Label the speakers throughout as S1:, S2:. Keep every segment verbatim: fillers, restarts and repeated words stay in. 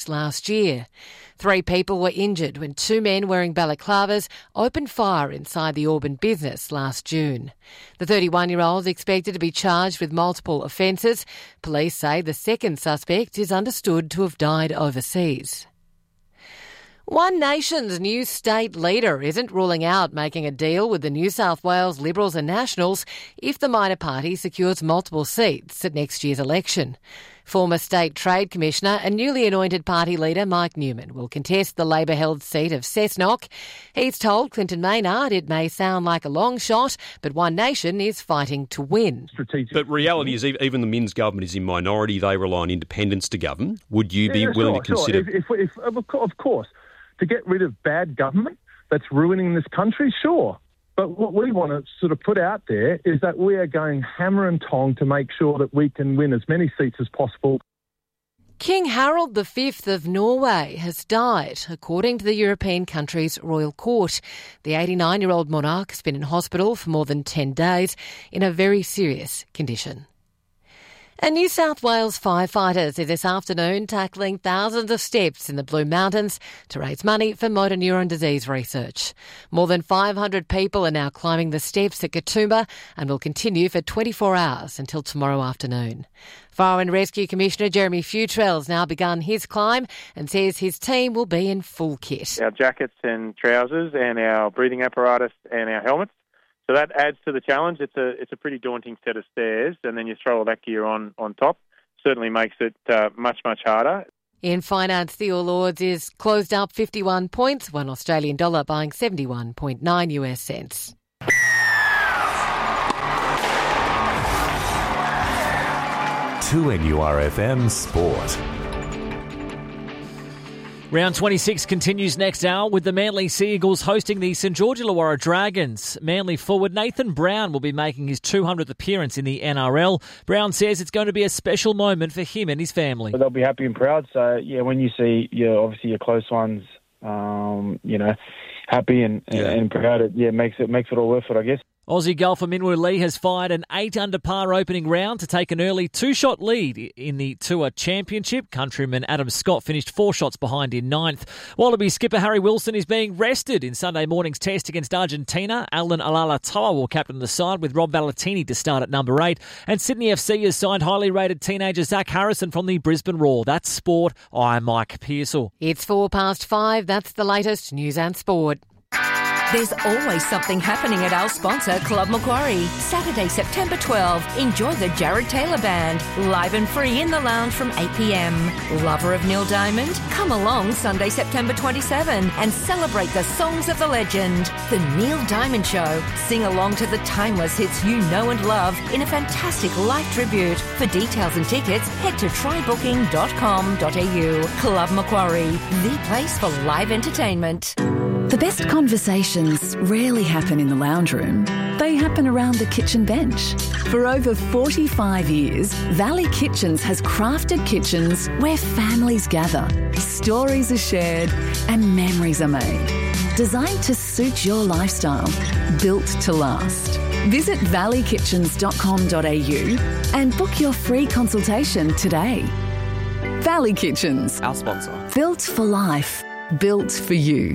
S1: last year. Three people were injured when two men wearing balaclavas opened fire inside the Auburn business last June. The thirty-one-year-old is expected to be charged with multiple offences. Police say the second suspect is understood to have died overseas. One Nation's new state leader isn't ruling out making a deal with the New South Wales Liberals and Nationals if the minor party secures multiple seats at next year's election. Former State Trade Commissioner and newly anointed party leader Mike Newman will contest the Labor-held seat of Cessnock. He's told Clinton Maynard it may sound like a long shot, but One Nation is fighting to win.
S2: But reality is even the Minns government is in minority. They rely on independents to govern. Would you be
S3: yeah,
S2: willing
S3: sure,
S2: to consider...
S3: Sure. If, if, if, of course. To get rid of bad government that's ruining this country, sure. But what we want to sort of put out there is that we are going hammer and tong to make sure that we can win as many seats as possible.
S1: King Harold the Fifth of Norway has died, according to the European country's royal court. The eighty-nine-year-old monarch has been in hospital for more than ten days in a very serious condition. And New South Wales firefighters are this afternoon tackling thousands of steps in the Blue Mountains to raise money for motor neuron disease research. More than five hundred people are now climbing the steps at Katoomba and will continue for twenty-four hours until tomorrow afternoon. Fire and Rescue Commissioner Jeremy Futrell has now begun his climb and says his team will be in full kit.
S4: Our jackets and trousers and our breathing apparatus and our helmets. So that adds to the challenge. It's a it's a pretty daunting set of stairs, and then you throw all that gear on, on top. Certainly makes it uh, much, much harder.
S1: In finance, the All Ords is closed up fifty-one points, one Australian dollar buying seventy-one point nine US cents.
S5: two N U R F M Sport.
S6: Round twenty-six continues next hour with the Manly Sea Eagles hosting the St George Illawarra Dragons. Manly forward Nathan Brown will be making his two hundredth appearance in the N R L. Brown says it's going to be a special moment for him and his family.
S7: They'll be happy and proud. So, yeah, when you see, your obviously your close ones, um, you know, happy and, yeah. and, and proud, it yeah makes it makes it all worth it, I guess.
S6: Aussie golfer Minwoo Lee has fired an eight under par opening round to take an early two-shot lead in the Tour Championship. Countryman Adam Scott finished four shots behind in ninth. Wallaby skipper Harry Wilson is being rested in Sunday morning's test against Argentina. Alan Alala-Toa will captain the side with Rob Valentini to start at number eight. And Sydney F C has signed highly rated teenager Zach Harrison from the Brisbane Roar. That's sport. I'm Mike Pearsall.
S1: It's four past five. That's the latest news and sport.
S8: There's always something happening at our sponsor, Club Macquarie. Saturday, September twelfth, enjoy the Jared Taylor Band, live and free in the lounge from eight p.m. Lover of Neil Diamond? Come along Sunday, September twenty-seventh and celebrate the songs of the legend. The Neil Diamond Show. Sing along to the timeless hits you know and love in a fantastic live tribute. For details and tickets, head to try booking dot com dot a u. Club Macquarie, the place for live entertainment.
S9: The best conversations rarely happen in the lounge room. They happen around the kitchen bench. For over forty-five years, Valley Kitchens has crafted kitchens where families gather, stories are shared, and memories are made. Designed to suit your lifestyle, built to last. Visit valley kitchens dot com dot a u and book your free consultation today. Valley Kitchens.
S10: Our sponsor.
S9: Built for life. Built for you.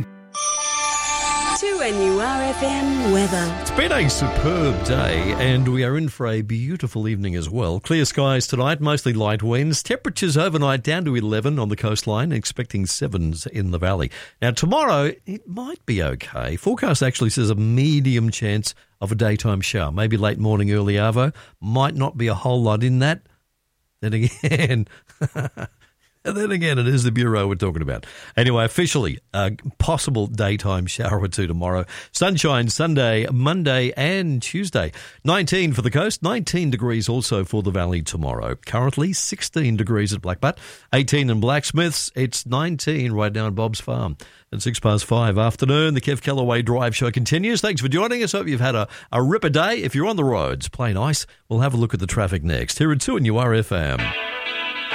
S11: two N U R F M weather.
S12: It's been a superb day and we are in for a beautiful evening as well. Clear skies tonight, mostly light winds. Temperatures overnight down to eleven on the coastline, expecting sevens in the valley. Now tomorrow, it might be okay. Forecast actually says a medium chance of a daytime shower. Maybe late morning, early arvo. Might not be a whole lot in that. Then again... And then again, it is the Bureau we're talking about. Anyway, officially, a possible daytime shower or two tomorrow. Sunshine Sunday, Monday and Tuesday. nineteen for the coast, nineteen degrees also for the valley tomorrow. Currently sixteen degrees at Blackbutt, eighteen in Blacksmiths. It's nineteen right now at Bob's Farm. At six past five afternoon, the Kev Callaway Drive Show continues. Thanks for joining us. Hope you've had a, a ripper day. If you're on the roads, play nice. We'll have a look at the traffic next. Here at two N U R F M.